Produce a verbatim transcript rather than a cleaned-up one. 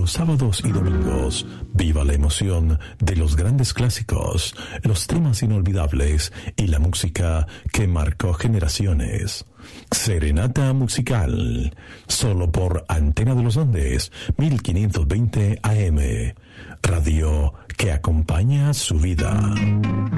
los sábados y domingos, viva la emoción de los grandes clásicos, los temas inolvidables y la música que marcó generaciones. Serenata musical, solo por Antena de los Andes, mil quinientos veinte A M, radio que acompaña su vida.